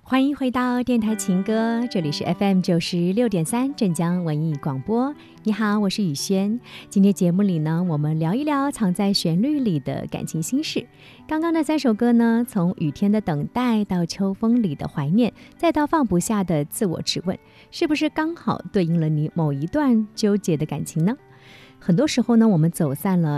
欢迎回到电台情歌，这里是 FM96.3 镇江文艺广播。你好，我是雨轩。今天节目里呢，我们聊一聊藏在旋律里的感情心事。刚刚那3首歌呢，从雨天的等待到秋风里的怀念，再到放不下的自我质问，是不是刚好对应了你某一段纠结的感情呢？很多时候呢，我们走散了